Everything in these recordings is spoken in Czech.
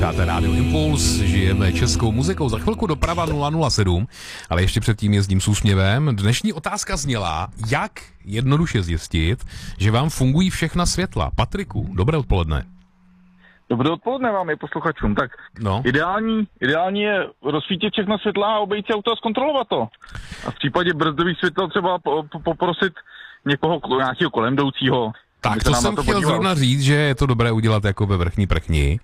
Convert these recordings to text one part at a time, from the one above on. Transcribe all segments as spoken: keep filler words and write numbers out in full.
Posloucháte Rádio Impuls, žijeme českou muzikou. Za chvilku doprava nula nula sedm, ale ještě předtím jezdím s úsměvem. Dnešní otázka zněla, jak jednoduše zjistit, že vám fungují všechna světla. Patriku, dobré odpoledne. Dobré odpoledne vám i posluchačům. Tak no. ideální, ideální je rozsvítit všechna světla a obejít si auto a zkontrolovat to. A v případě brzdových světel třeba po, po, poprosit někoho, nějakého kolem jdoucího. Tak to jsem to chtěl podíval. zrovna říct, že je to dobré udělat jako ve vrchní prchni.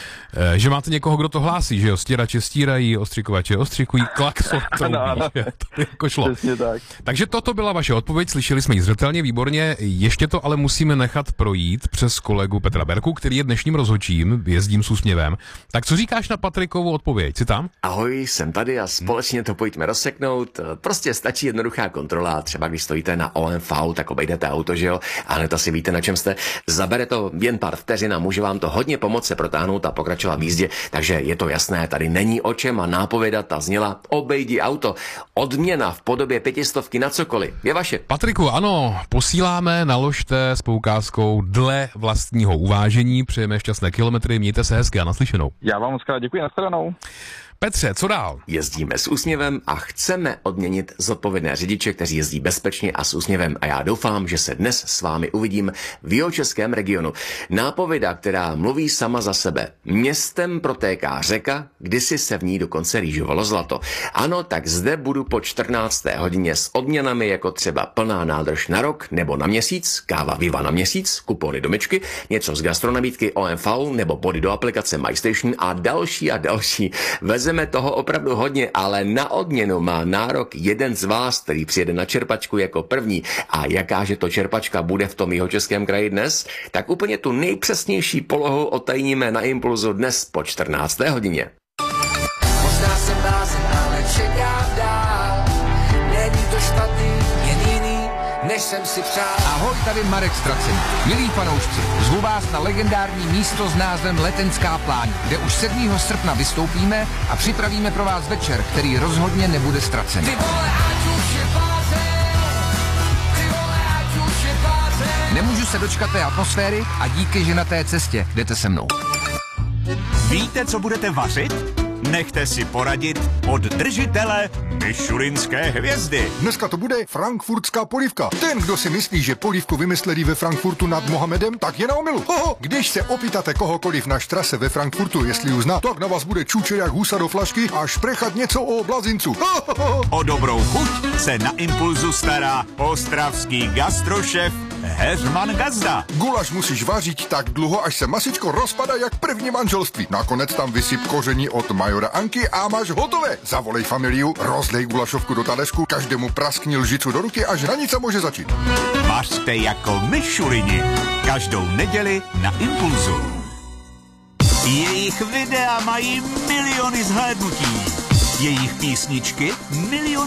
E, že máte někoho, kdo to hlásí, že jo? Stěrače stírají, ostřikovače ostřikují, klakson troubí. To by jako šlo. Tak. Takže toto byla vaše odpověď, slyšeli jsme ji zřetelně, výborně. Ještě to ale musíme nechat projít přes kolegu Petra Berku, který je dnešním rozhodčím, jezdím s úsměvem. Tak co říkáš na Patrikovu odpověď? Jsi tam? Ahoj, jsem tady a společně to pojďme rozseknout. Prostě stačí jednoduchá kontrola. Třeba když stojíte na O M V, tak obejdete auto, že jo? A hned asi víte, na čem jste. Zabere to jen pár vteřin a může vám to hodně pomoct se protáhnout a pokračovat v jízdě, takže je to jasné, tady není o čem a nápověda ta zněla obejdi auto. Odměna v podobě pětistovky na cokoliv. Je vaše. Patriku, ano, posíláme, naložte s poukázkou dle vlastního uvážení, přejeme šťastné kilometry, mějte se hezky a naslyšenou. Já vám moc krát děkuji, nashledanou. Petře, co dál? Jezdíme s úsměvem a chceme odměnit zodpovědné řidiče, kteří jezdí bezpečně a s úsměvem. A já doufám, že se dnes s vámi uvidím v jihočeském regionu. Nápověda, která mluví sama za sebe. Městem protéká řeka, kdysi se v ní dokonce rýžovalo zlato. Ano, tak zde budu po čtrnácté hodině s odměnami jako třeba plná nádrž na rok nebo na měsíc, káva Viva na měsíc, kupony do myčky, něco z gastronabídky O M V nebo body do aplikace MyStation a další a další. Vezeme toho opravdu hodně, ale na odměnu má nárok jeden z vás, který přijede na čerpačku jako první. A jakáže to čerpačka bude v tom jihočeském kraji dnes? Tak úplně tu nejpřesnější polohu otajníme na Impulzu dnes po čtrnácté hodině. Možná jsem blázen, ale čekám dál. Není to špatný, jen jiný, než jsem si přál. Ahoj, tady Marek Ztracený. Milí fanoušci, zvu vás na legendární místo s názvem Letenská pláň, kde už sedmého srpna vystoupíme a připravíme pro vás večer, který rozhodně nebude ztracený. Ty vole, ať už je blázen, ty vole, ať už je blázen. Nemůžu se dočkat té atmosféry a díky, že na té cestě jdete se mnou. Víte, co budete vařit? Nechte si poradit od držitele mišulinské hvězdy. Dneska to bude frankfurtská polívka. Ten, kdo si myslí, že polívku vymysleli ve Frankfurtu nad Mohamedem, tak je na omylu. Hoho, když se opýtáte kohokoliv na štrase ve Frankfurtu, jestli ji zná, tak na vás bude čučet jak husa do flašky a šprechat něco o blazincu. Hohoho. O dobrou chuť se na Impulzu stará ostravský gastrošef Heřman Gazda. Gulaš musíš vařit tak dlouho, až se masičko rozpadá jak první manželství. Nakonec tam vysyp koření od majora Anky a máš hotové. Zavolej familiu, rozlej gulašovku do taléřku, každému praskni lžicu do ruky a žranice může začít. Vařte jako Mišulini. Každou neděli na Impulzu. Jejich videa mají miliony zhlédnutí. Jejich písničky miliony